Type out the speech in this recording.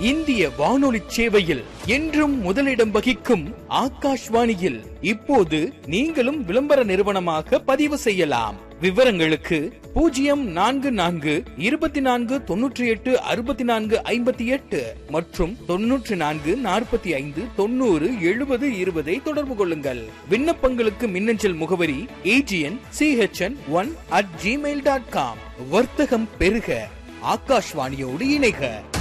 இந்திய வானொலி சேவையில் என்றும் முதலிடம் வகிக்கும் ஆகாஷ்வாணியில் இப்போது நீங்களும் விளம்பர நிறுவனமாக பதிவு செய்யலாம். விவரங்களுக்கு 0424286458 மற்றும் 9445907020 தொடர்பு கொள்ளுங்கள். விண்ணப்பங்களுக்கு மின்னஞ்சல் முகவரி agn.chn1@gmail.com. வர்த்தகம் பெருக, ஆகாஷ்வாணியோடு இணைக.